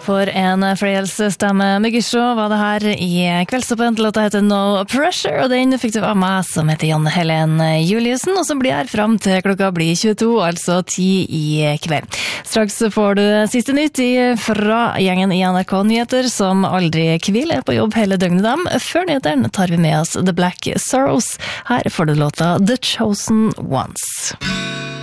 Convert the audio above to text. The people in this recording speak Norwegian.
For en foreldsstemme med Gisho var det her i Kveldstoppen. Låta heter No Pressure, og den fikk du av meg som heter Janne Helen Juliussen, og som blir her frem til klokka blir 22, altså 10 i kveld. Straks får du siste nytt fra gjengen i NRK Nyheter, som aldri hviler på jobb hele døgnet dem. Før nyheteren tar vi med oss The Black Sorrows. Her får du låta The Chosen Ones.